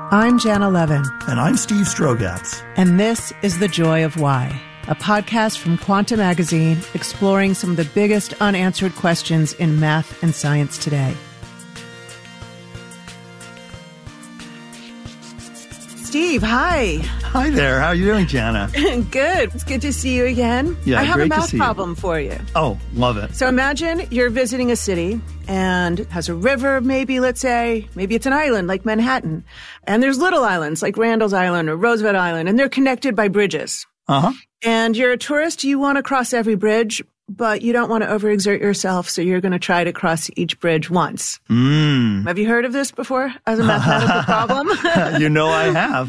I'm Jana Levin. And I'm Steve Strogatz. And this is The Joy of Why, a podcast from Quanta Magazine exploring some of the biggest unanswered questions in math and science today. Steve, hi. Hi there. How are you doing, Jana? Good. It's good to see you again. Yeah, I have great a math to see you. problem for you. Oh, love it. So imagine you're visiting a city and it has a river, maybe, let's say. Maybe it's an island like Manhattan. And there's little islands like Randall's Island or Roosevelt Island, and they're connected by bridges. Uh-huh. And you're a tourist, you want to cross every bridge, but you don't want to overexert yourself, so you're going to try to cross each bridge once. Have you heard of this before as a mathematical problem? You know I have.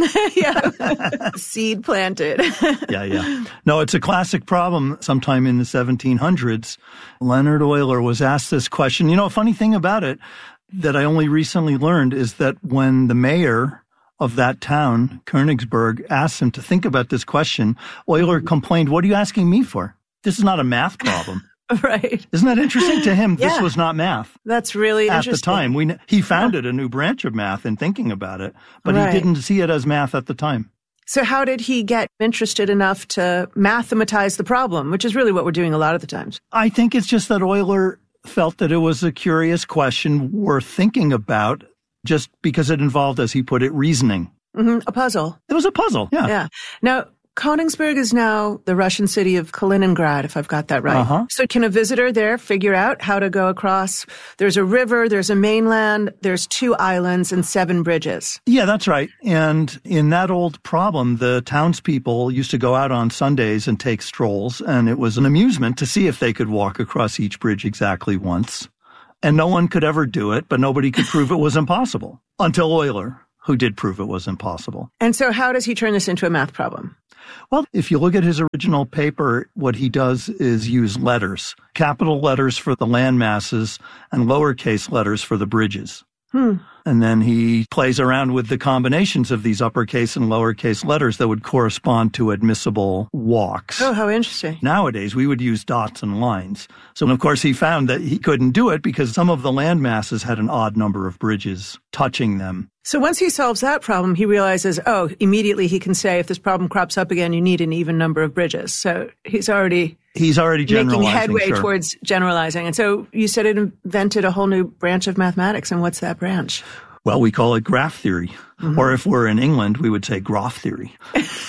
Yeah. Seed planted. Yeah. No, it's a classic problem. Sometime in the 1700s, Leonhard Euler was asked this question. You know, a funny thing about it that I only recently learned is that when the mayor of that town, Königsberg, asked him to think about this question, Euler complained, "What are you asking me for? This is not a math problem." Right. Isn't that interesting? To him, this Yeah. was not math. That's really At interesting. the time. He founded a new branch of math in thinking about it, but Right. he didn't see it as math at the time. So how did he get interested enough to mathematize the problem, which is really what we're doing a lot of the times? I think it's just that Euler felt that it was a curious question worth thinking about just because it involved, as he put it, reasoning. A puzzle. It was a puzzle, yeah. Yeah. Now, Königsberg is now the Russian city of Kaliningrad, if I've got that right. Uh-huh. So can a visitor there figure out how to go across? There's a river, there's a mainland, there's 2 islands and 7 bridges. Yeah, that's right. And in that old problem, the townspeople used to go out on Sundays and take strolls, and it was an amusement to see if they could walk across each bridge exactly once. And no one could ever do it, but nobody could prove it was impossible until Euler, who did prove it was impossible. And so how does he turn this into a math problem? Well, if you look at his original paper, what he does is use letters, capital letters for the land masses and lowercase letters for the bridges. And then he plays around with the combinations of these uppercase and lowercase letters that would correspond to admissible walks. Oh, how interesting. Nowadays, we would use dots and lines. So, of course, he found that he couldn't do it because some of the land masses had an odd number of bridges touching them. So once he solves that problem, he realizes, immediately he can say, if this problem crops up again, you need an even number of bridges. So he's already generalizing, making headway sure. towards generalizing. And so you said it invented a whole new branch of mathematics. And what's that branch? Well, we call it graph theory. Or if we're in England, we would say graph theory.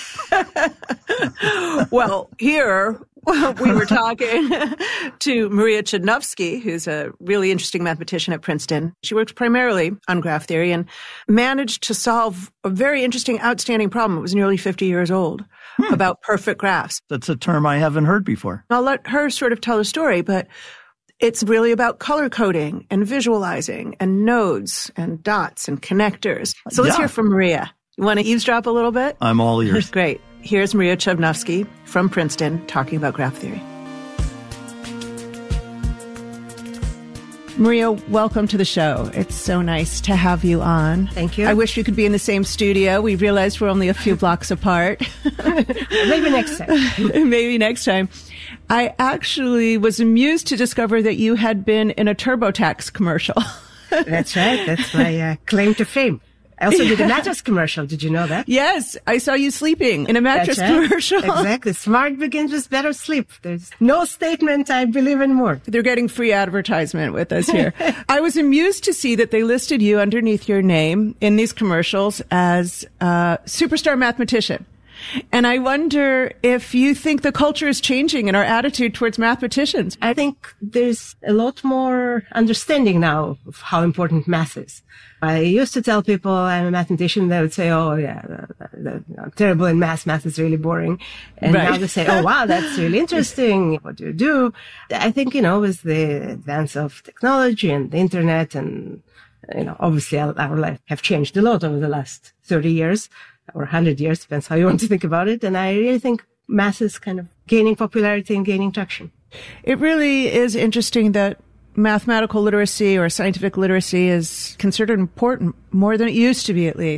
Well, here we were talking to Maria Chudnovsky, who's a really interesting mathematician at Princeton. She works primarily on graph theory and managed to solve a very interesting, outstanding problem. It was nearly 50 years old about perfect graphs. That's a term I haven't heard before. I'll let her sort of tell the story, but it's really about color coding and visualizing and nodes and dots and connectors. So let's Yeah. hear from Maria. You want to eavesdrop a little bit? I'm all ears. Great. Here's Maria Chudnovsky from Princeton talking about graph theory. Maria, welcome to the show. It's so nice to have you on. Thank you. I wish we could be in the same studio. We realized we're only a few blocks apart. Maybe next time. Maybe next time. I actually was amused to discover that you had been in a TurboTax commercial. That's right. That's my claim to fame. I also did a mattress commercial. Did you know that? Yes, I saw you sleeping in a mattress That's right. commercial. Exactly. Smart begins with better sleep. There's no statement I believe in more. They're getting free advertisement with us here. I was amused to see that they listed you underneath your name in these commercials as a superstar mathematician. And I wonder if you think the culture is changing in our attitude towards mathematicians. I think there's a lot more understanding now of how important math is. I used to tell people I'm a mathematician. They would say, "Oh, yeah, I'm terrible in math. Math is really boring." And Right. now they say, "Oh, wow, that's really interesting. What do you do?" I think, with the advance of technology and the internet and, obviously our life have changed a lot over the last 30 years or 100 years, depends how you want to think about it. And I really think math is kind of gaining popularity and gaining traction. It really is interesting that mathematical literacy or scientific literacy is considered important more than it used to be, at least.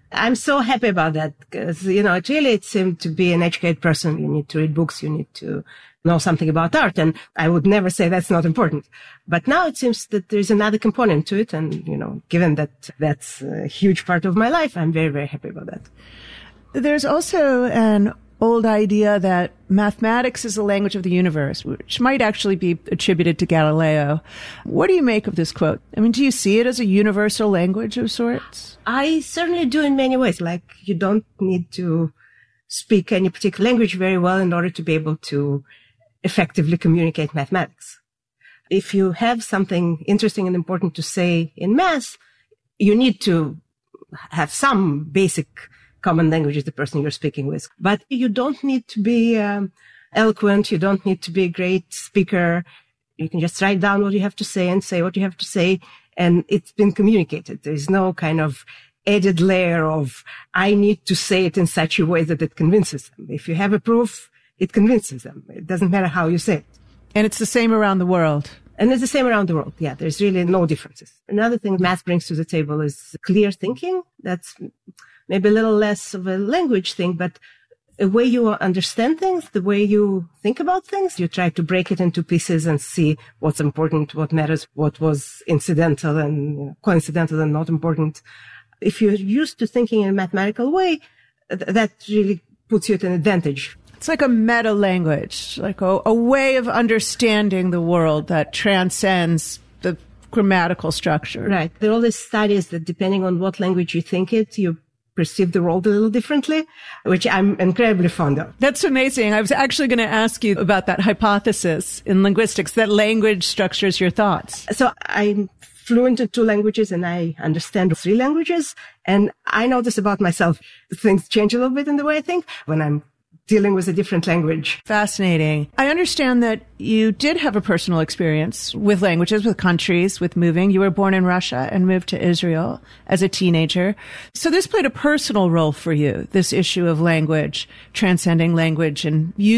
I'm so happy about that because, it seemed to be an educated person. You need to read books. You need to know something about art. And I would never say that's not important. But now it seems that there's another component to it. And, given that that's a huge part of my life, I'm very, very happy about that. There's also an old idea that mathematics is the language of the universe, which might actually be attributed to Galileo. What do you make of this quote? I mean, do you see it as a universal language of sorts? I certainly do in many ways. Like, you don't need to speak any particular language very well in order to be able to effectively communicate mathematics. If you have something interesting and important to say in math, you need to have some basic common language is the person you're speaking with. But you don't need to be eloquent. You don't need to be a great speaker. You can just write down what you have to say and say what you have to say. And it's been communicated. There's no kind of added layer of, I need to say it in such a way that it convinces them. If you have a proof, it convinces them. It doesn't matter how you say it. And it's the same around the world. And it's the same around the world. Yeah, there's really no differences. Another thing math brings to the table is clear thinking. That's maybe a little less of a language thing, but a way you understand things, the way you think about things. You try to break it into pieces and see what's important, what matters, what was incidental and coincidental and not important. If you're used to thinking in a mathematical way, that really puts you at an advantage. It's like a meta language, like a way of understanding the world that transcends the grammatical structure. Right. There are all these studies that depending on what language you think it, you perceive the world a little differently, which I'm incredibly fond of. That's amazing. I was actually going to ask you about that hypothesis in linguistics, that language structures your thoughts. So I'm fluent in 2 languages and I understand 3 languages. And I know this about myself. Things change a little bit in the way I think when I'm dealing with a different language. Fascinating. I understand that you did have a personal experience with languages, with countries, with moving. You were born in Russia and moved to Israel as a teenager. So this played a personal role for you, this issue of language, transcending language and using